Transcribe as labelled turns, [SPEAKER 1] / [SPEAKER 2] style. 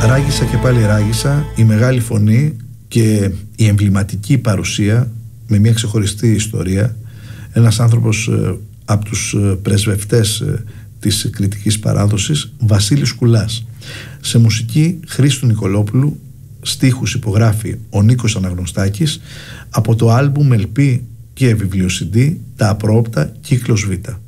[SPEAKER 1] Ράγισα και πάλι ράγισα, η μεγάλη φωνή και η εμβληματική παρουσία με μια ξεχωριστή ιστορία. Ένας άνθρωπος από τους πρεσβευτές της κριτικής παράδοσης, Βασίλης Κουλάς. Σε μουσική Χρήστου Νικολόπουλου, στίχους υπογράφει ο Νίκος Αναγνωστάκης από το άλμπουμ LP και βιβλίο CD «Τα Απρόοπτα, κύκλος Β».